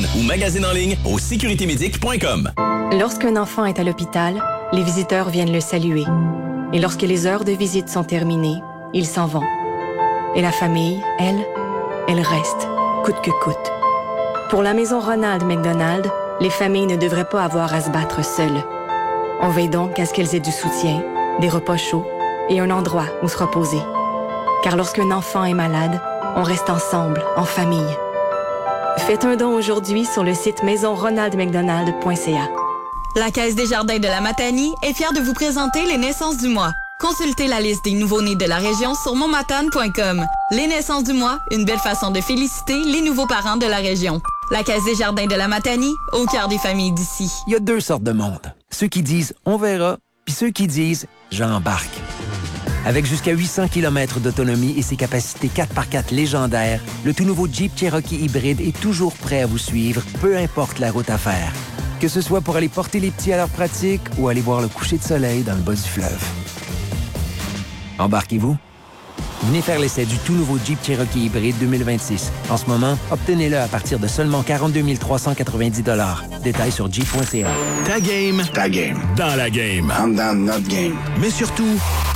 téléphone ou magasine en ligne au sécuritémédic.com. Lorsqu'un enfant est à l'hôpital, les visiteurs viennent le saluer. Et lorsque les heures de visite sont terminées, ils s'en vont. Et la famille, elle reste, coûte que coûte. Pour la maison Ronald McDonald, les familles ne devraient pas avoir à se battre seules. On veille donc à ce qu'elles aient du soutien, des repas chauds et un endroit où se reposer. Car lorsqu'un enfant est malade, on reste ensemble, en famille. Faites un don aujourd'hui sur le site maisonronaldmcdonald.ca. La Caisse des Jardins de la Matanie est fière de vous présenter les naissances du mois. Consultez la liste des nouveau-nés de la région sur montmatane.com. Les naissances du mois, une belle façon de féliciter les nouveaux parents de la région. La Caisse des Jardins de la Matanie, au cœur des familles d'ici. Il y a deux sortes de monde. Ceux qui disent « on verra », puis ceux qui disent « j'embarque ». Avec jusqu'à 800 km d'autonomie et ses capacités 4x4 légendaires, le tout nouveau Jeep Cherokee hybride est toujours prêt à vous suivre, peu importe la route à faire. Que ce soit pour aller porter les petits à leur pratique ou aller voir le coucher de soleil dans le bas du fleuve. Embarquez-vous? Venez faire l'essai du tout nouveau Jeep Cherokee hybride 2026. En ce moment, obtenez-le à partir de seulement 42 390 $. Détails sur jeep.ca. Ta game. Ta game. Dans la game. I'm down notre game. Mais surtout,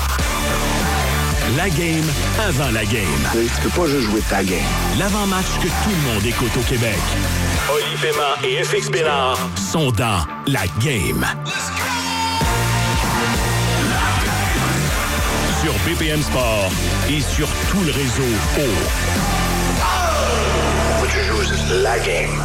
la game avant la game. Tu peux pas juste jouer ta game. L'avant-match que tout le monde écoute au Québec. Oli Féma et FX Bénard sont dans la game. Sur BPM Sport et sur tout le réseau Faut que tu joues la game.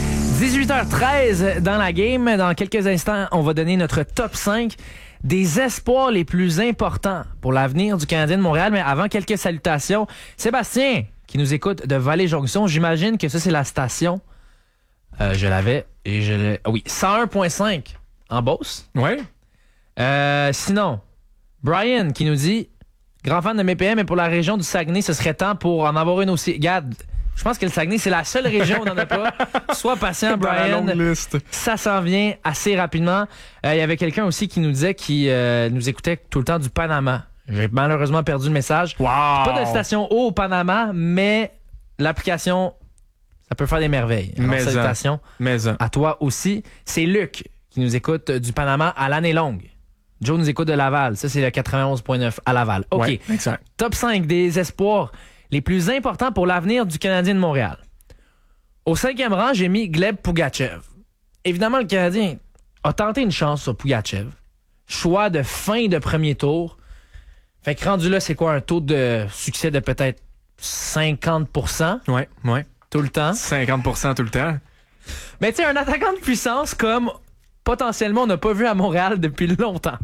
18h13 dans la game. Dans quelques instants, on va donner notre top 5 des espoirs les plus importants pour l'avenir du Canadien de Montréal. Mais avant, quelques salutations. Sébastien, qui nous écoute de Vallée-Jonction, j'imagine que ça, c'est la station. Je l'avais et je l'ai... Oui, 101.5 en Beauce. Oui. Sinon, Brian qui nous dit grand fan de MPM, mais pour la région du Saguenay, ce serait temps pour en avoir une aussi. Regarde, je pense que le Saguenay, c'est la seule région où on n'en a pas. Sois patient, Brian. Ça s'en vient assez rapidement. Il y avait quelqu'un aussi qui nous disait qu'il nous écoutait tout le temps du Panama. J'ai malheureusement perdu le message. Wow. Pas de station haut au Panama, mais l'application, ça peut faire des merveilles. Alors, salutations à toi aussi. C'est Luc qui nous écoute du Panama à l'année longue. Joe nous écoute de Laval. Ça, c'est le 91.9 à Laval. OK. Ouais, exact. Top 5 des espoirs les plus importants pour l'avenir du Canadien de Montréal. Au 5e rang, j'ai mis Gleb Pougatchev. Évidemment, le Canadien a tenté une chance sur Pougatchev. Choix de fin de premier tour. Fait que rendu là, c'est quoi un taux de succès de peut-être 50%? Ouais. Tout le temps. 50% tout le temps. Mais tu sais, un attaquant de puissance comme potentiellement on n'a pas vu à Montréal depuis longtemps.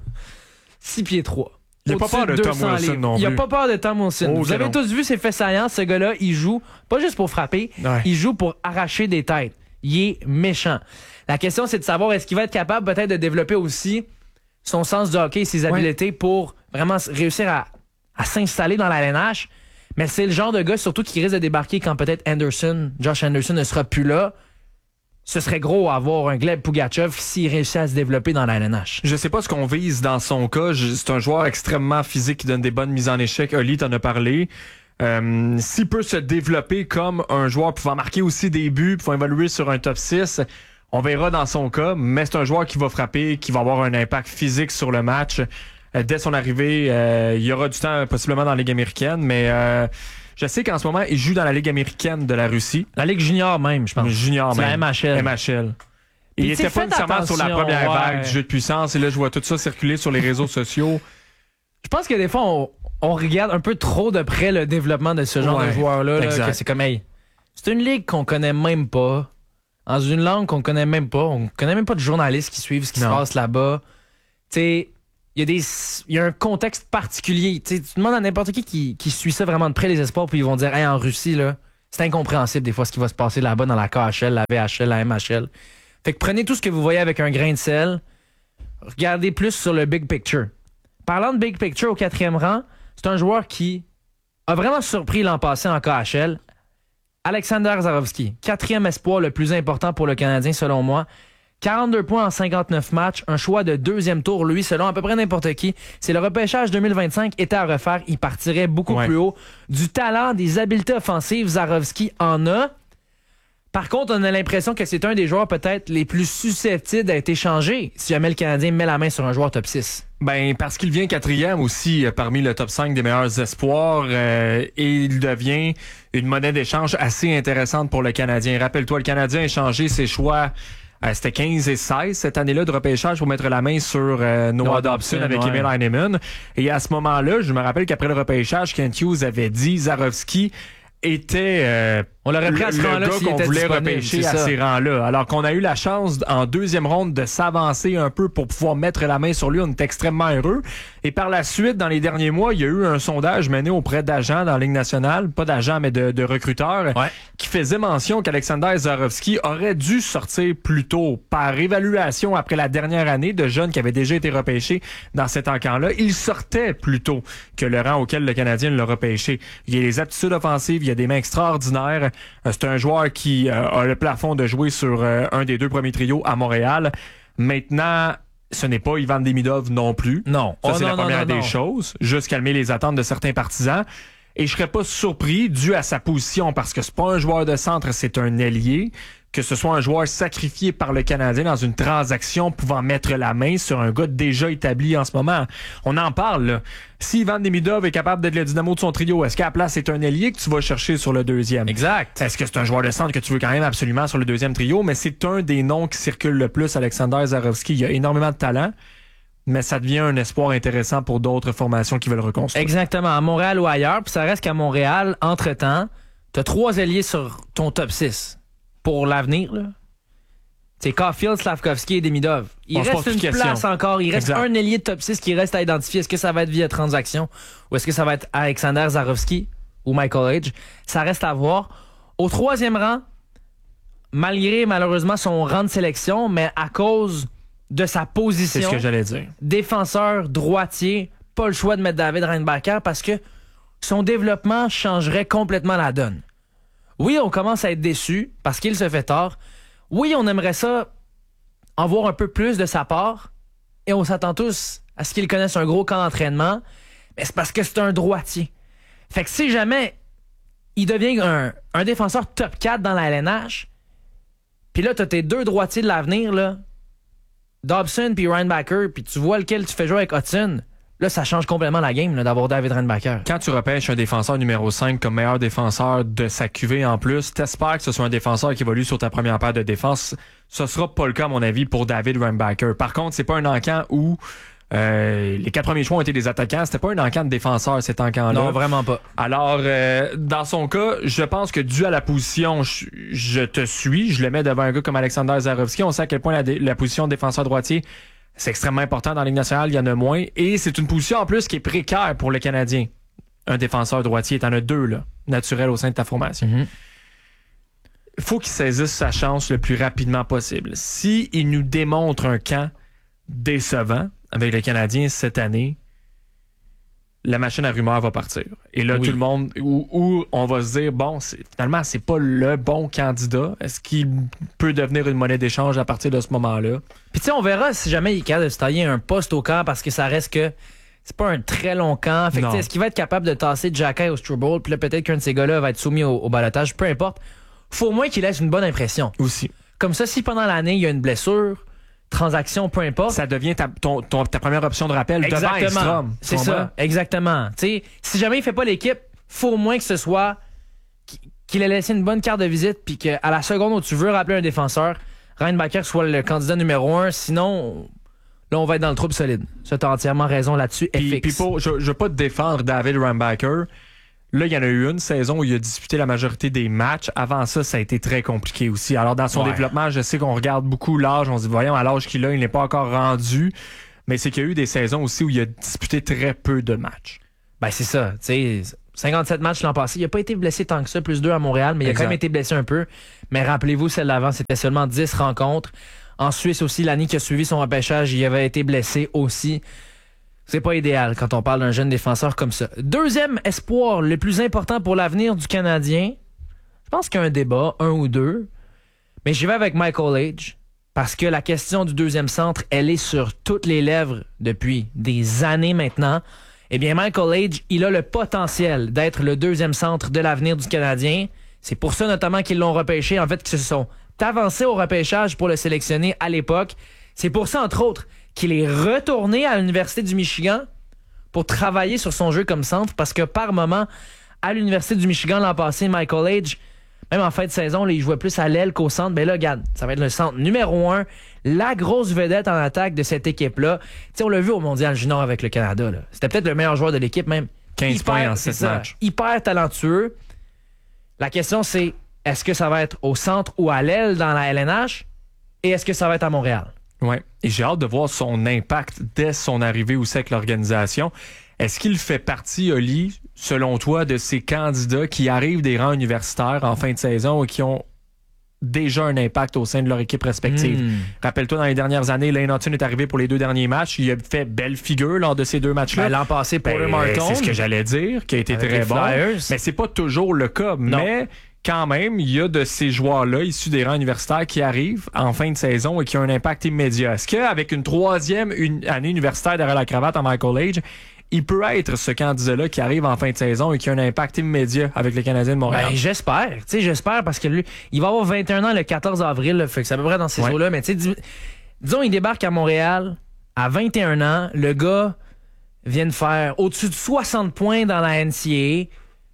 6 pieds 3. Il n'y a pas peur de Tom Wilson non plus. Il n'y a pas peur de Tom Wilson. Vous avez tous vu ses faits saillants. Ce gars-là, il joue pas juste pour frapper, il joue pour arracher des têtes. Il est méchant. La question, c'est de savoir est-ce qu'il va être capable peut-être de développer aussi son sens du hockey et ses habiletés pour vraiment réussir à s'installer dans la LNH. Mais c'est le genre de gars surtout qui risque de débarquer quand peut-être Josh Anderson ne sera plus là. Ce serait gros à avoir un Gleb Pougatchev s'il réussit à se développer dans la LNH. Je sais pas ce qu'on vise dans son cas. C'est un joueur extrêmement physique qui donne des bonnes mises en échec. Oli t'en a parlé. S'il peut se développer comme un joueur pouvant marquer aussi des buts, pouvant évoluer sur un top 6, on verra dans son cas. Mais c'est un joueur qui va frapper, qui va avoir un impact physique sur le match. Dès son arrivée, il y aura du temps possiblement dans la Ligue américaine, mais... je sais qu'en ce moment, il joue dans la Ligue américaine de la Russie. La Ligue junior même, je pense. Junior même. La MHL. Il était pas nécessairement sur la première vague du jeu de puissance. Et là, je vois tout ça circuler sur les réseaux sociaux. Je pense que des fois, on regarde un peu trop de près le développement de ce genre de joueurs-là. Là, que c'est comme, hey, c'est une ligue qu'on connaît même pas. Dans une langue qu'on connaît même pas. On connaît même pas de journalistes qui suivent ce qui se passe là-bas. Tu sais... Il y a un contexte particulier. Tu demandes à n'importe qui suit ça vraiment de près, les espoirs, puis ils vont dire hey, en Russie, là, c'est incompréhensible des fois ce qui va se passer là-bas dans la KHL, la VHL, la MHL. Fait que prenez tout ce que vous voyez avec un grain de sel. Regardez plus sur le big picture. Parlant de big picture au 4e rang, c'est un joueur qui a vraiment surpris l'an passé en KHL. Alexander Zarovski, 4e espoir le plus important pour le Canadien selon moi. 42 points en 59 matchs, un choix de 2e tour, lui, selon à peu près n'importe qui. Si le repêchage 2025 était à refaire, il partirait beaucoup plus haut. Du talent, des habiletés offensives, Zarovski en a. Par contre, on a l'impression que c'est un des joueurs peut-être les plus susceptibles d'être échangé si jamais le Canadien met la main sur un joueur top 6. Ben, parce qu'il vient 4e aussi parmi le top 5 des meilleurs espoirs et il devient une monnaie d'échange assez intéressante pour le Canadien. Rappelle-toi, le Canadien a échangé ses choix. C'était 15 et 16 cette année-là de repêchage pour mettre la main sur Noah Dobson avec Emil Heinemann. Et à ce moment-là, je me rappelle qu'après le repêchage, Kent Hughes avait dit Zarovski était on l'aurait pris à ce rang-là gars qu'on voulait repêcher à ces rangs-là. Alors qu'on a eu la chance en deuxième ronde de s'avancer un peu pour pouvoir mettre la main sur lui, on est extrêmement heureux. Et par la suite, dans les derniers mois, il y a eu un sondage mené auprès d'agents dans la Ligue nationale, pas d'agents mais de recruteurs, qui faisait mention qu'Alexander Zarovski aurait dû sortir plus tôt. Par évaluation après la dernière année de jeunes qui avaient déjà été repêchés dans cet encamp-là, il sortait plus tôt que le rang auquel le Canadien l'a repêché. Il y a les aptitudes offensives, il y a des mains extraordinaires. C'est un joueur qui a le plafond de jouer sur un des 2 premiers trios à Montréal. Maintenant, ce n'est pas Ivan Demidov non plus. Non. Ça, c'est la première des choses. Juste calmer les attentes de certains partisans. Et je serais pas surpris, dû à sa position, parce que c'est pas un joueur de centre, c'est un ailier, que ce soit un joueur sacrifié par le Canadien dans une transaction pouvant mettre la main sur un gars déjà établi en ce moment. On en parle, là. Si Ivan Demidov est capable d'être le dynamo de son trio, est-ce qu'à la place, c'est un ailier que tu vas chercher sur le deuxième? Exact. Est-ce que c'est un joueur de centre que tu veux quand même absolument sur le deuxième trio? Mais c'est un des noms qui circule le plus, Alexander Zarovski. Il a énormément de talent, mais ça devient un espoir intéressant pour d'autres formations qui veulent reconstruire. Exactement, à Montréal ou ailleurs. Puis ça reste qu'à Montréal, entre-temps, t'as 3 ailiers sur ton top 6 pour l'avenir, là. C'est Caulfield, Slavkovski et Demidov. Il reste une place encore. Il reste un ailier de top 6 qui reste à identifier. Est-ce que ça va être via transaction ou est-ce que ça va être Alexander Zarovski ou Michael Hage? Ça reste à voir. Au 3e rang, malgré malheureusement son rang de sélection, mais à cause de sa position, c'est ce que j'allais dire. Défenseur droitier, pas le choix de mettre David Reinbacher parce que son développement changerait complètement la donne. Oui, on commence à être déçu parce qu'il se fait tort. Oui, on aimerait ça en voir un peu plus de sa part et on s'attend tous à ce qu'il connaisse un gros camp d'entraînement, mais c'est parce que c'est un droitier. Fait que si jamais il devient un défenseur top 4 dans la LNH, puis là, t'as tes 2 droitiers de l'avenir, là, Dobson puis Reinbacher, puis tu vois lequel tu fais jouer avec Hudson, là, ça change complètement la game là, d'avoir David Reinbacher. Quand tu repêches un défenseur numéro 5 comme meilleur défenseur de sa cuvée en plus, t'espères que ce soit un défenseur qui évolue sur ta première paire de défense. Ce sera pas le cas, à mon avis, pour David Reinbacher. Par contre, c'est pas un encamp où les 4 premiers choix ont été des attaquants. C'était pas un encamp de défenseur, cet encamp-là. Non, vraiment pas. Alors, dans son cas, je pense que dû à la position, je te suis. Je le mets devant un gars comme Alexander Zarovski. On sait à quel point la position de défenseur droitier, c'est extrêmement important dans la Ligue nationale. Il y en a moins. Et c'est une position en plus qui est précaire pour le Canadien. Un défenseur droitier, t'en as 2, là, naturel au sein de ta formation. Mm-hmm. Faut qu'il saisisse sa chance le plus rapidement possible. Si il nous démontre un camp décevant avec le Canadien cette année, la machine à rumeurs va partir. Et là, tout le monde, où on va se dire, bon, finalement, c'est pas le bon candidat. Est-ce qu'il peut devenir une monnaie d'échange à partir de ce moment-là? Puis tu sais, on verra si jamais il est capable de se tailler un poste au camp parce que ça reste que c'est pas un très long camp. Fait que est-ce qu'il va être capable de tasser Jacky au Struble? Puis là, peut-être qu'un de ces gars-là va être soumis au balotage. Peu importe. Faut au moins qu'il laisse une bonne impression. Aussi. Comme ça, si pendant l'année, il y a une blessure, transaction, peu importe. Ça devient ta première option de rappel devant Ekstrom. C'est ça, exactement. T'sais, si jamais il fait pas l'équipe, faut au moins que ce soit qu'il ait laissé une bonne carte de visite puis qu'à la seconde où tu veux rappeler un défenseur, Reinbacher soit le candidat numéro 1. Sinon, là, on va être dans le trouble solide. Ça, t'as entièrement raison là-dessus. Puis je veux pas te défendre David Reinbacher. Là, il y en a eu une saison où il a disputé la majorité des matchs. Avant ça, ça a été très compliqué aussi. Alors, dans son développement, je sais qu'on regarde beaucoup l'âge. On se dit, voyons, à l'âge qu'il a, il n'est pas encore rendu. Mais c'est qu'il y a eu des saisons aussi où il a disputé très peu de matchs. Ben, c'est ça. Tu sais, 57 matchs l'an passé. Il n'a pas été blessé tant que ça, plus 2 à Montréal, mais il a quand même été blessé un peu. Mais rappelez-vous, celle d'avant, c'était seulement 10 rencontres. En Suisse aussi, l'année qui a suivi son repêchage, il avait été blessé aussi. C'est pas idéal quand on parle d'un jeune défenseur comme ça. Deuxième espoir, le plus important pour l'avenir du Canadien. Je pense qu'il y a un débat, 1 ou 2. Mais j'y vais avec Michael Hage. Parce que la question du deuxième centre, elle est sur toutes les lèvres depuis des années maintenant. Eh bien, Michael Hage, il a le potentiel d'être le deuxième centre de l'avenir du Canadien C'est pour ça notamment qu'ils l'ont repêché. En fait, qu'ils se sont avancés au repêchage pour le sélectionner à l'époque. C'est pour ça, entre autres, qu'il est retourné à l'Université du Michigan pour travailler sur son jeu comme centre, parce que par moment, à l'Université du Michigan l'an passé, Michael Age, même en fin de saison, là, il jouait plus à l'aile qu'au centre. Ben là, regarde, ça va être le centre numéro 1, la grosse vedette en attaque de cette équipe-là. T'sais, on l'a vu au Mondial Junior avec le Canada. Là. C'était peut-être le meilleur joueur de l'équipe, même. 15 points en 7 matchs. Hyper talentueux. La question, c'est est-ce que ça va être au centre ou à l'aile dans la LNH? Et est-ce que ça va être à Montréal? Oui. Et j'ai hâte de voir son impact dès son arrivée aussi avec l'organisation. Est-ce qu'il fait partie, Oli, selon toi, de ces candidats qui arrivent des rangs universitaires en fin de saison et qui ont déjà un impact au sein de leur équipe respective? Rappelle-toi, dans les dernières années, Lane Hutton est arrivé pour les 2 derniers matchs. Il a fait belle figure lors de ces 2 matchs-là. L'an passé, Paul Martin. C'est ce que j'allais dire, qui a été avec très bon. Flyers. Mais c'est pas toujours le cas. Non. Mais quand même, il y a de ces joueurs-là issus des rangs universitaires qui arrivent en fin de saison et qui ont un impact immédiat. Est-ce qu'avec une 3e année universitaire derrière la cravate en Michael Age, il peut être ce candidat-là qui arrive en fin de saison et qui a un impact immédiat avec les Canadiens de Montréal? Ben, j'espère. Tu sais, j'espère parce que lui, il va avoir 21 ans le 14 avril. Là, fait que c'est à peu près dans ces eaux-là. Mais tu sais, disons, il débarque à Montréal à 21 ans. Le gars vient de faire au-dessus de 60 points dans la NCAA.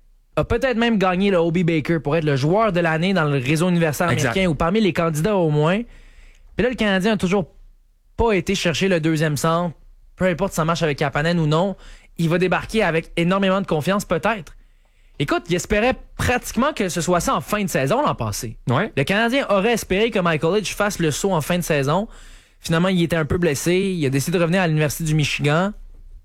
A peut-être même gagné le Hobey Baker pour être le joueur de l'année dans le réseau universitaire américain ou parmi les candidats au moins. Puis là, le Canadien a toujours pas été chercher le 2e centre. Peu importe si ça marche avec Kapanen ou non, il va débarquer avec énormément de confiance, peut-être. Écoute, il espérait pratiquement que ce soit ça en fin de saison l'an passé. Ouais. Le Canadien aurait espéré que Michael Age fasse le saut en fin de saison. Finalement, il était un peu blessé. Il a décidé de revenir à l'Université du Michigan.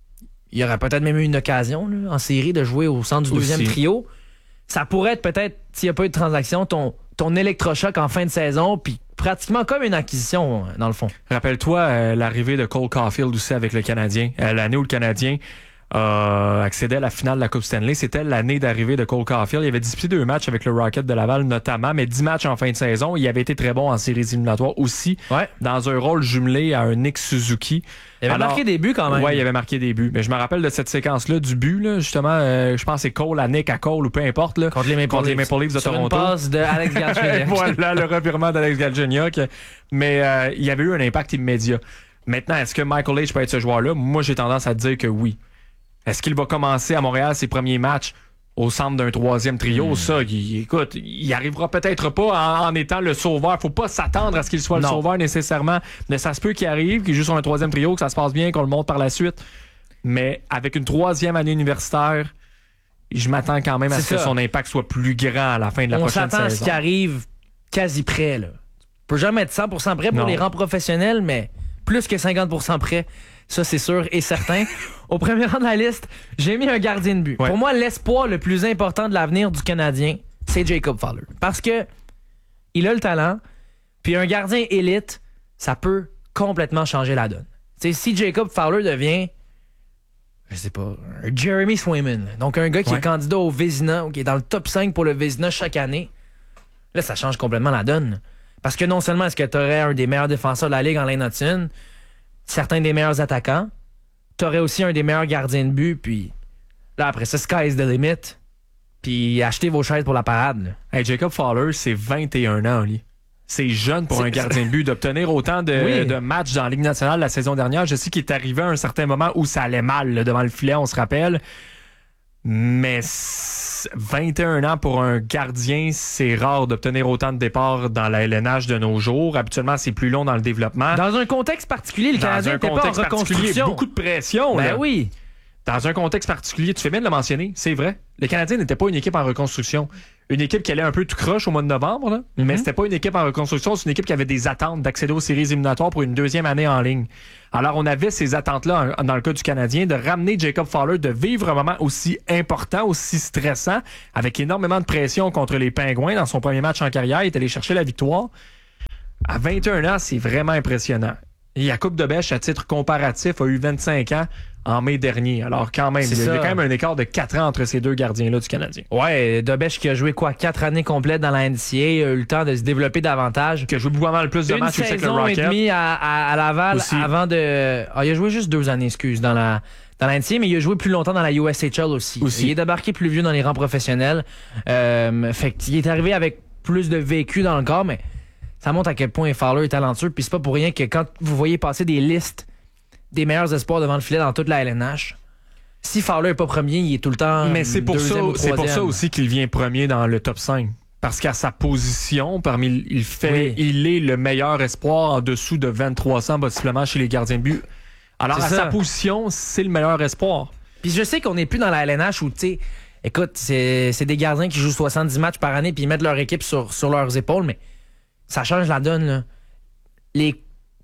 Il aurait peut-être même eu une occasion là, en série de jouer au centre du 2e trio. Ça pourrait être peut-être, s'il n'y a pas eu de transaction, ton électrochoc en fin de saison, puis pratiquement comme une acquisition, dans le fond. Rappelle-toi l'arrivée de Cole Caulfield aussi avec le Canadien. L'année où le Canadien accédait à la finale de la Coupe Stanley, c'était l'année d'arrivée de Cole Caulfield. Il avait disputé 2 matchs avec le Rocket de Laval notamment, mais 10 matchs en fin de saison. Il avait été très bon en séries éliminatoires aussi, dans un rôle jumelé à un Nick Suzuki. Il avait marqué des buts quand même. Oui, il avait marqué des buts. Mais je me rappelle de cette séquence-là, du but, là, justement, je pense que c'est Cole à Nick, à Cole, ou peu importe. Là, contre les Maple Leafs de sur Toronto. Une passe de Alex Galchenyuk. Voilà, le revirement d'Alex Galchenyuk. Mais il y avait eu un impact immédiat. Maintenant, est-ce que Michael Age peut être ce joueur-là? Moi, j'ai tendance à dire que oui. Est-ce qu'il va commencer à Montréal ses premiers matchs au centre d'un 3e trio? Ça, écoute, il arrivera peut-être pas en étant le sauveur. Faut pas s'attendre à ce qu'il soit le sauveur nécessairement. Mais ça se peut qu'il arrive, qu'il joue sur un 3e trio, que ça se passe bien, qu'on le monte par la suite. Mais avec une 3e année universitaire, je m'attends quand même à ce que son impact soit plus grand à la fin de la prochaine saison. On s'attend à ce qu'il arrive quasi prêt. Là. On peut jamais être 100% prêt pour les rangs professionnels, mais plus que 50% prêt. Ça, c'est sûr et certain. Au premier rang de la liste, j'ai mis un gardien de but. Ouais. Pour moi, l'espoir le plus important de l'avenir du Canadien, c'est Jacob Fowler. Parce que il a le talent, puis un gardien élite, ça peut complètement changer la donne. T'sais, si Jacob Fowler devient, je sais pas, un Jeremy Swayman, donc un gars qui est candidat au Vezina, ou qui est dans le top 5 pour le Vezina chaque année, là, ça change complètement la donne. Parce que non seulement est-ce que tu aurais un des meilleurs défenseurs de la Ligue en Lane Hutton, certains des meilleurs attaquants, t'aurais aussi un des meilleurs gardiens de but, puis là, après ça, sky is the limit, puis achetez vos chaises pour la parade. Hey, Jacob Fowler, c'est 21 ans, Oli. C'est jeune pour un gardien de but d'obtenir autant de matchs dans la Ligue nationale la saison dernière. Je sais qu'il est arrivé à un certain moment où ça allait mal là, devant le filet, on se rappelle. Mais 21 ans pour un gardien, c'est rare d'obtenir autant de départs dans la LNH de nos jours. Habituellement, c'est plus long dans le développement. Dans un contexte particulier, le Canadien n'était pas en reconstruction. Beaucoup de pression. Ben là. Oui. Dans un contexte particulier, tu fais bien de le mentionner, c'est vrai. Le Canadien n'était pas une équipe en reconstruction. Une équipe qui allait un peu tout croche au mois de novembre, là, mais c'était pas une équipe en reconstruction, c'est une équipe qui avait des attentes d'accéder aux séries éliminatoires pour une 2e année en ligne. Alors, on avait ces attentes-là, dans le cas du Canadien, de ramener Jacob Fowler, de vivre un moment aussi important, aussi stressant, avec énormément de pression contre les Pingouins dans son premier match en carrière. Il est allé chercher la victoire. À 21 ans, c'est vraiment impressionnant. Jakub Dobeš, à titre comparatif, a eu 25 ans en mai dernier. Alors, quand même, il y a quand même un écart de 4 ans entre ces deux gardiens-là du Canadien. Ouais, Dobeš qui a joué 4 années complètes dans la NCAA, a eu le temps de se développer davantage. Qui a joué beaucoup plus de matchs avec le Rocket. Une saison et demie à Laval aussi. Avant de... Ah, il a joué juste 2 années, dans dans l'NCAA, mais il a joué plus longtemps dans la USHL aussi. Il est débarqué plus vieux dans les rangs professionnels. Fait qu'il est arrivé avec plus de vécu dans le corps, mais ça montre à quel point Fowler est talentueux. Puis c'est pas pour rien que quand vous voyez passer des listes des meilleurs espoirs devant le filet dans toute la LNH, si Fowler n'est pas premier, il est tout le temps. Mais c'est pour ça aussi qu'il vient premier dans le top 5. Parce qu'à sa position, il est le meilleur espoir en dessous de 2300 possiblement chez les gardiens de but. Alors sa position, c'est le meilleur espoir. Puis je sais qu'on n'est plus dans la LNH où, tu sais, écoute, c'est des gardiens qui jouent 70 matchs par année puis ils mettent leur équipe sur leurs épaules, mais ça change la donne, là. Les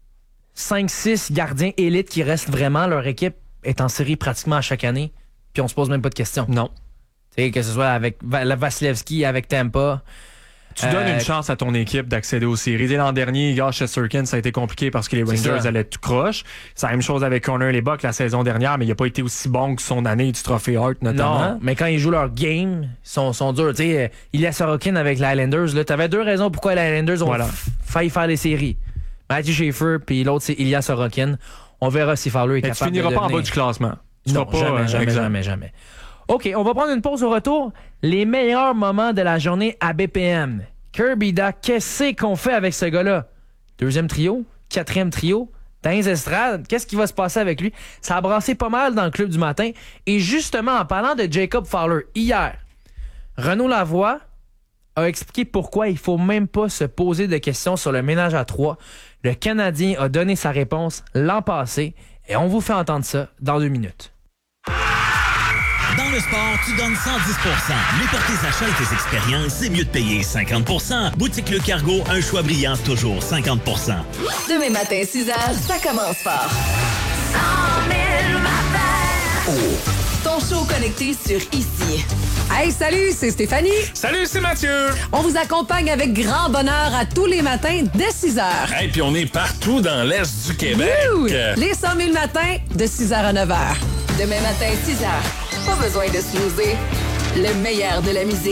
5-6 gardiens élites qui restent vraiment, leur équipe est en série pratiquement à chaque année, puis on se pose même pas de questions. Non. Tu sais, que ce soit avec Vasilevski, avec Tampa. Tu donnes une chance à ton équipe d'accéder aux séries. L'an dernier, Shesterkin, ça a été compliqué parce que les Rangers allaient tout croche. C'est la même chose avec Connor Lebuck la saison dernière, mais il n'a pas été aussi bon que son année du Trophée Hart, notamment. Non, mais quand ils jouent leur game, ils sont durs. Tu sais, Ilya Sorokin avec les Islanders, tu avais 2 raisons pourquoi les Islanders ont failli faire les séries. Matthew Schaefer, puis l'autre, c'est Ilya Sorokin. On verra si Fowler est capable de tu finiras pas en bas du classement. Non, jamais. OK, on va prendre une pause au retour. Les meilleurs moments de la journée à BPM. Kirby Dach, qu'est-ce qu'on fait avec ce gars-là? 2e trio? 4e trio? Dans les estrades? Qu'est-ce qui va se passer avec lui? Ça a brassé pas mal dans le club du matin. Et justement, en parlant de Jacob Fowler, hier, Renaud Lavoie a expliqué pourquoi il faut même pas se poser de questions sur le ménage à 3. Le Canadien a donné sa réponse l'an passé et on vous fait entendre ça dans 2 minutes. Dans le sport, tu donnes 110%. Mais pour tes achats et tes expériences, c'est mieux de payer 50%. Boutique Le Cargo, un choix brillant, toujours 50%. Demain matin, 6h, ça commence fort. 100 000 matins. Ton show connecté sur Ici. Hey, salut, c'est Stéphanie. Salut, c'est Mathieu. On vous accompagne avec grand bonheur à tous les matins dès 6h. Hey, puis on est partout dans l'Est du Québec. Les 100 000 matins de 6h à 9h. Demain matin, 6h. Pas besoin de snoozer. Le meilleur de la musique.